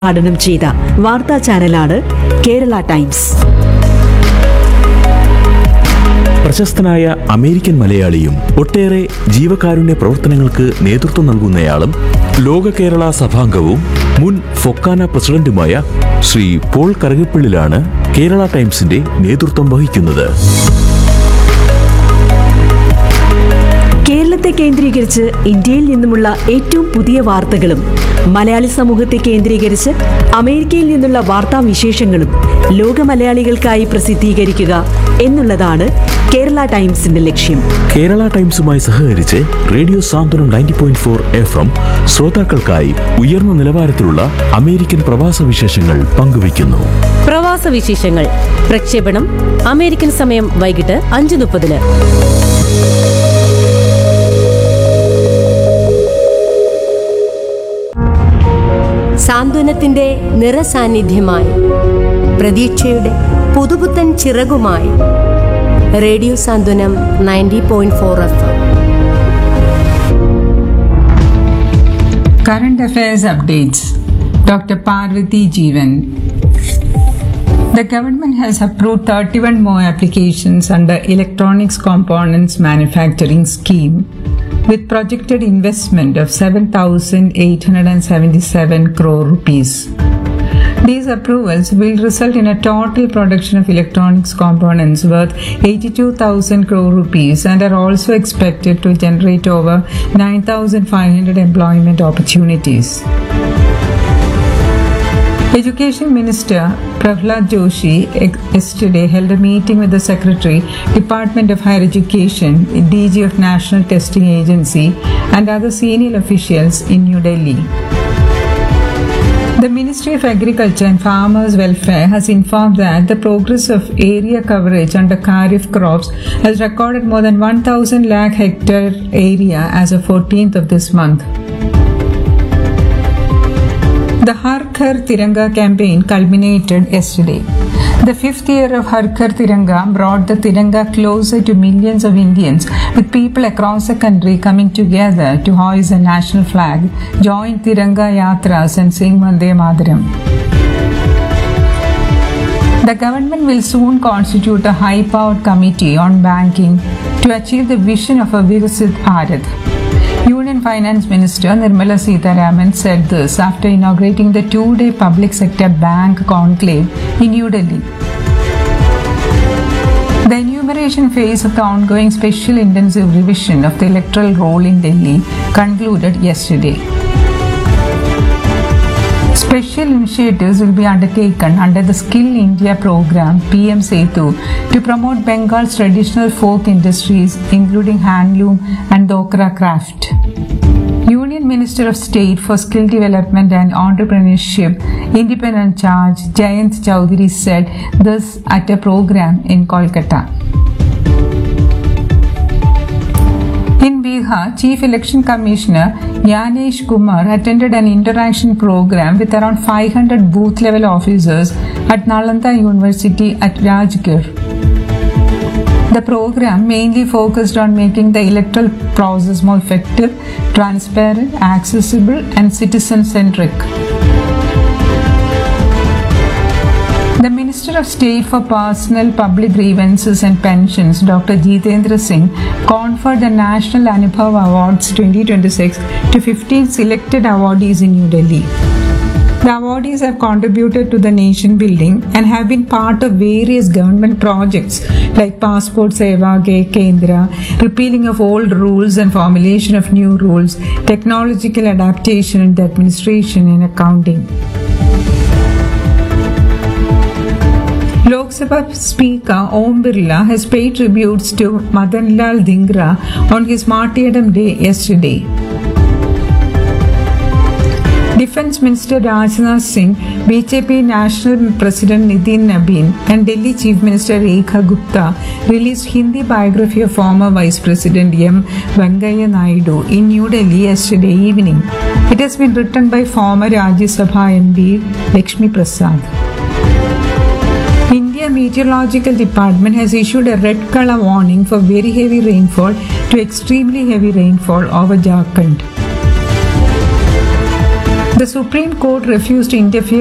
ഉദ്ഘാടനം ചെയ്ത വാർത്താ ചാനലാണ് കേരള ടൈംസ്. പ്രശസ്തനായ അമേരിക്കൻ മലയാളിയും ഒട്ടേറെ ജീവകാരുണ്യ പ്രവർത്തനങ്ങൾക്ക് നേതൃത്വം നൽകുന്നയാളും ലോക കേരള സഭാംഗവും മുൻ ഫൊക്കാന പ്രസിഡന്റുമായ ശ്രീ പോൾ കറുകപ്പിള്ളിലാണ് കേരള ടൈംസിന്റെ നേതൃത്വം വഹിക്കുന്നത്. കേരളത്തെ കേന്ദ്രീകരിച്ച് ഇന്ത്യയിൽ നിന്നുമുള്ള ഏറ്റവും പുതിയ വാർത്തകളും മലയാളി സമൂഹത്തെ കേന്ദ്രീകരിച്ച് അമേരിക്കയിൽ നിന്നുള്ള വാർത്താ വിശേഷങ്ങളും ലോക മലയാളികൾക്കായി പ്രസിദ്ധീകരിക്കുക എന്നുള്ളതാണ് കേരള ടൈംസിന്റെ ലക്ഷ്യം. കേരള ടൈംസുമായി സഹകരിച്ച് റേഡിയോ സാന്ത്വനം 90.4 FM ശ്രോതാക്കൾക്കായി ഉയർന്ന നിലവാരത്തിലുള്ള അമേരിക്കൻ പ്രവാസ വിശേഷങ്ങൾ പങ്കുവയ്ക്കുന്നു. പ്രവാസ വിശേഷങ്ങൾ പ്രക്ഷേപണം അമേരിക്കൻ സമയം വൈകിട്ട് 5:30. സാന്ത്വനത്തിന്റെ നിറസാന്നിധ്യമായി, പ്രതീക്ഷയുടെ പുതുപുത്തൻ ചിറകുമായി radio Santhwanam 90.4 FM. Current Affairs Updates. Dr. Parvati Jeevan. The government has approved 31 more applications under Electronics Components Manufacturing Scheme with projected investment of 7,877 crore rupees. These approvals will result in a total production of electronics components worth 82,000 crore rupees and are also expected to generate over 9,500 employment opportunities. Education Minister Prahlad Joshi yesterday held a meeting with the Secretary, Department of Higher Education, DG of National Testing Agency and other senior officials in New Delhi. The Ministry of Agriculture and Farmers Welfare has informed that the progress of area coverage under Kharif crops has recorded more than 1,000 lakh hectare area as of 14th of this month. The Har Ghar Tiranga campaign culminated yesterday. The 5th year of Har Ghar Tiranga brought the Tiranga closer to millions of Indians, with people across the country coming together to hoist the national flag, join Tiranga Yatras and sing Vande Mataram. The government will soon constitute a high-powered committee on banking to achieve the vision of a Viksit Bharat. Union Finance Minister Nirmala Sitharaman said this after inaugurating the 2-day public sector bank conclave in New Delhi. The enumeration phase of the ongoing special intensive revision of the electoral roll in Delhi concluded yesterday. Special initiatives will be undertaken under the Skill India program PM Setu to promote Bengal's traditional folk industries including handloom and Dokra craft. Union Minister of State for Skill Development and Entrepreneurship, Independent Charge Jayant Chowdhury said this at a program in Kolkata. In Bihar, Chief Election Commissioner Yanesh Kumar attended an interaction program with around 500 booth-level officers at Nalanda University at Rajgir. The program mainly focused on making the electoral process more effective, transparent, accessible, and citizen-centric. The Minister of State for Personal Public Grievances and Pensions, Dr. Jitendra Singh, conferred the National Anubhav Awards 2026 to 15 selected awardees in New Delhi. The awardees have contributed to the nation building and have been part of various government projects like Passport Seva Kendra, repealing of old rules and formulation of new rules, technological adaptation in the administration and accounting. Lok Sabha Speaker Om Birla has paid tributes to Madan Lal Dhingra on his martyrdom day yesterday. Defence Minister Rajnath Singh, BJP National President Nitin Nabin and Delhi Chief Minister Rekha Gupta released Hindi biography of former Vice President M. Venkaiah Naidu in New Delhi yesterday evening. It has been written by former Rajya Sabha MP Lakshmi Prasad. India Meteorological Department has issued a red color warning for very heavy rainfall to extremely heavy rainfall over Jharkhand. The Supreme Court refused to interfere